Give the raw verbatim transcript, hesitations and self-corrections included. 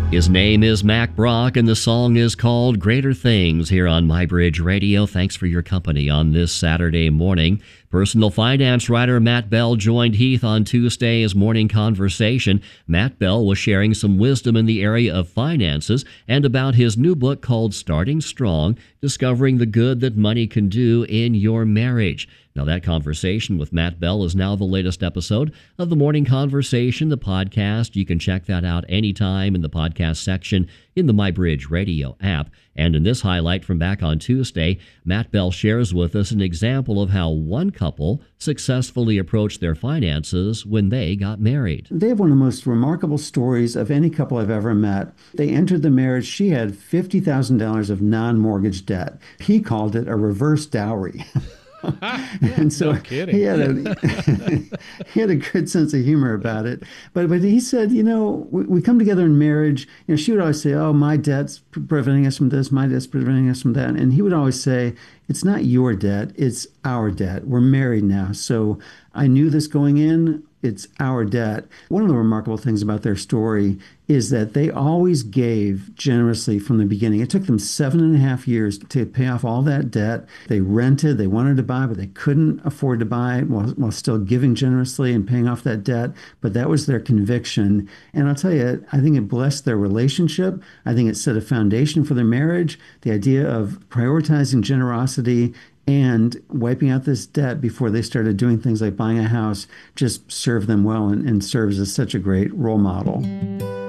His name is Mac Brock, and the song is called Greater Things here on MyBridge Radio. Thanks for your company on this Saturday morning. Personal finance writer Matt Bell joined Heath on Tuesday's Morning Conversation. Matt Bell was sharing some wisdom in the area of finances and about his new book called Starting Strong, Discovering the Good That Money Can Do in Your Marriage. Now, that conversation with Matt Bell is now the latest episode of the Morning Conversation, the podcast. You can check that out anytime in the podcast section in the MyBridge Radio app. And in this highlight from back on Tuesday, Matt Bell shares with us an example of how one couple successfully approached their finances when they got married. They have one of the most remarkable stories of any couple I've ever met. They entered the marriage. She had fifty thousand dollars of non-mortgage debt. He called it a reverse dowry. And so no kidding. he had a he had a good sense of humor about it. But but he said, you know, we, we come together in marriage. You know, she would always say, "Oh, my debt's preventing us from this. My debt's preventing us from that." And he would always say, "It's not your debt. It's our debt. We're married now. So I knew this going in. It's our debt." One of the remarkable things about their story is that they always gave generously from the beginning. It took them seven and a half years to pay off all that debt. They rented, they wanted to buy, but they couldn't afford to buy while, while still giving generously and paying off that debt. But that was their conviction. And I'll tell you, I think it blessed their relationship. I think it set a foundation for their marriage. The idea of prioritizing generosity and wiping out this debt before they started doing things like buying a house just served them well and, and serves as such a great role model.